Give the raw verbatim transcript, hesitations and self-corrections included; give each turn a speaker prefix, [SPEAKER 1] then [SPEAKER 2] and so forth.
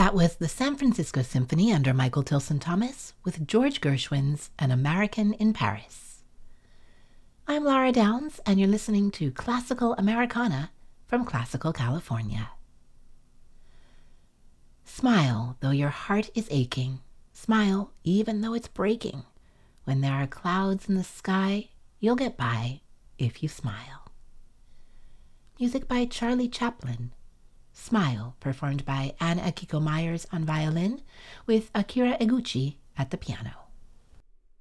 [SPEAKER 1] That was the San Francisco Symphony under Michael Tilson Thomas with George Gershwin's An American in Paris. I'm Laura Downs, and you're listening to Classical Americana from Classical California. Smile though your heart is aching. Smile even though it's breaking. When there are clouds in the sky, you'll get by if you smile. Music by Charlie Chaplin. Smile, performed by Anne Akiko Myers on violin with Akira Eguchi at the piano.